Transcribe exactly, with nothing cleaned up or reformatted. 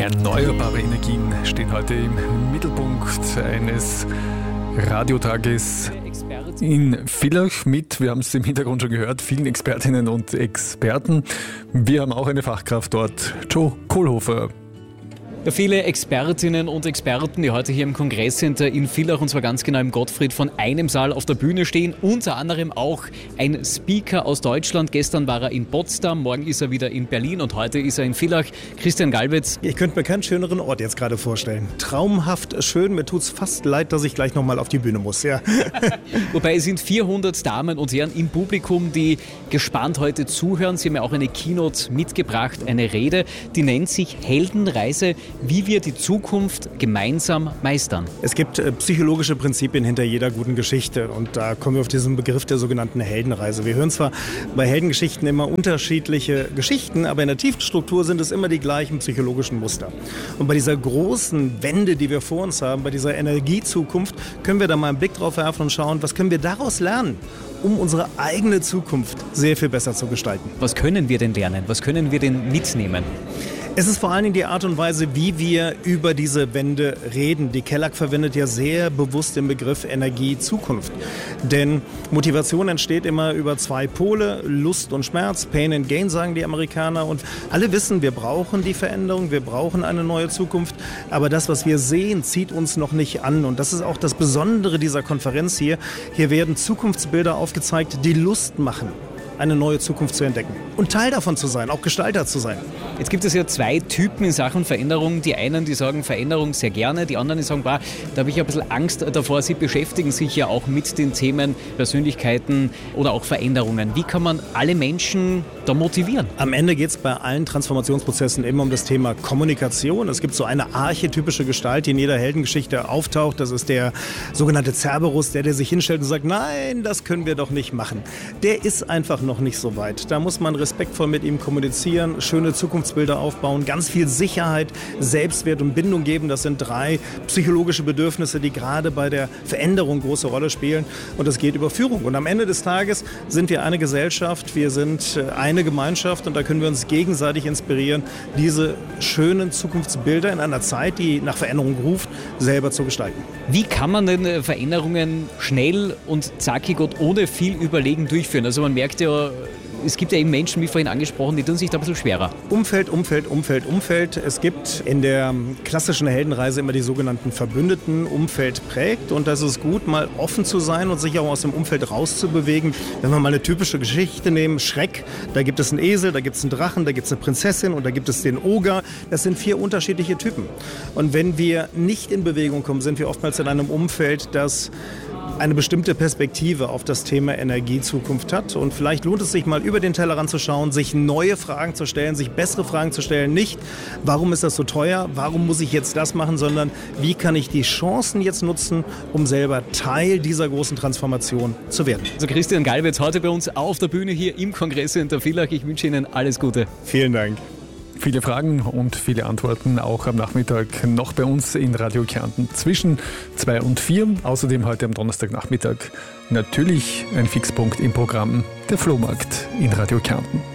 Erneuerbare Energien stehen heute im Mittelpunkt eines Radiotages in Villach mit, wir haben es im Hintergrund schon gehört, vielen Expertinnen und Experten. Wir haben auch eine Fachkraft dort, Jo Kohlhofer. Ja, viele Expertinnen und Experten, die heute hier im Kongresscenter in Villach, und zwar ganz genau im Gottfried von einem Saal auf der Bühne stehen. Unter anderem auch ein Speaker aus Deutschland. Gestern war er in Potsdam, morgen ist er wieder in Berlin und heute ist er in Villach. Christian Galwitz. Ich könnte mir keinen schöneren Ort jetzt gerade vorstellen. Traumhaft schön, mir tut es fast leid, dass ich gleich nochmal auf die Bühne muss. Ja. Wobei es sind vierhundert Damen und Herren im Publikum, die gespannt heute zuhören. Sie haben ja auch eine Keynote mitgebracht, eine Rede, die nennt sich Heldenreise, wie wir die Zukunft gemeinsam meistern. Es gibt äh, psychologische Prinzipien hinter jeder guten Geschichte und da kommen wir auf diesen Begriff der sogenannten Heldenreise. Wir hören zwar bei Heldengeschichten immer unterschiedliche Geschichten, aber in der tiefen Struktur sind es immer die gleichen psychologischen Muster. Und bei dieser großen Wende, die wir vor uns haben, bei dieser Energiezukunft, können wir da mal einen Blick drauf werfen und schauen, was können wir daraus lernen, um unsere eigene Zukunft sehr viel besser zu gestalten. Was können wir denn lernen? Was können wir denn mitnehmen? Es ist vor allen Dingen die Art und Weise, wie wir über diese Wende reden. Die Kelag verwendet ja sehr bewusst den Begriff Energie-Zukunft. Denn Motivation entsteht immer über zwei Pole, Lust und Schmerz, Pain and Gain, sagen die Amerikaner. Und alle wissen, wir brauchen die Veränderung, wir brauchen eine neue Zukunft. Aber das, was wir sehen, zieht uns noch nicht an. Und das ist auch das Besondere dieser Konferenz hier. Hier werden Zukunftsbilder aufgezeigt, die Lust machen, eine neue Zukunft zu entdecken und Teil davon zu sein, auch Gestalter zu sein. Jetzt gibt es ja zwei Typen in Sachen Veränderung. Die einen, die sagen Veränderung sehr gerne, die anderen, die sagen, bah, da habe ich ein bisschen Angst davor. Sie beschäftigen sich ja auch mit den Themen Persönlichkeiten oder auch Veränderungen. Wie kann man alle Menschen da motivieren? Am Ende geht es bei allen Transformationsprozessen immer um das Thema Kommunikation. Es gibt so eine archetypische Gestalt, die in jeder Heldengeschichte auftaucht. Das ist der sogenannte Cerberus, der, der sich hinstellt und sagt, nein, das können wir doch nicht machen. Der ist einfach noch nicht so weit. Da muss man respektvoll mit ihm kommunizieren, schöne Zukunftsbilder aufbauen, ganz viel Sicherheit, Selbstwert und Bindung geben. Das sind drei psychologische Bedürfnisse, die gerade bei der Veränderung große Rolle spielen. Und es geht über Führung. Und am Ende des Tages sind wir eine Gesellschaft, wir sind eine Gemeinschaft und da können wir uns gegenseitig inspirieren, diese schönen Zukunftsbilder in einer Zeit, die nach Veränderung ruft, selber zu gestalten. Wie kann man denn Veränderungen schnell und zackig und ohne viel Überlegen durchführen? Also man merkt ja, es gibt ja eben Menschen, wie vorhin angesprochen, die tun sich da ein bisschen schwerer. Umfeld, Umfeld, Umfeld, Umfeld. Es gibt in der klassischen Heldenreise immer die sogenannten Verbündeten. Umfeld prägt und das ist gut, mal offen zu sein und sich auch aus dem Umfeld rauszubewegen. Wenn wir mal eine typische Geschichte nehmen, Schreck, da gibt es einen Esel, da gibt es einen Drachen, da gibt es eine Prinzessin und da gibt es den Oger. Das sind vier unterschiedliche Typen. Und wenn wir nicht in Bewegung kommen, sind wir oftmals in einem Umfeld, das eine bestimmte Perspektive auf das Thema Energiezukunft hat. Und vielleicht lohnt es sich mal über den Tellerrand zu schauen, sich neue Fragen zu stellen, sich bessere Fragen zu stellen. Nicht, warum ist das so teuer, warum muss ich jetzt das machen, sondern wie kann ich die Chancen jetzt nutzen, um selber Teil dieser großen Transformation zu werden. Also Christian Galwitz heute bei uns auf der Bühne hier im Kongresscenter Villach. Ich wünsche Ihnen alles Gute. Vielen Dank. Viele Fragen und viele Antworten auch am Nachmittag noch bei uns in Radio Kärnten zwischen zwei und vier. Außerdem heute am Donnerstagnachmittag natürlich ein Fixpunkt im Programm, der Flohmarkt in Radio Kärnten.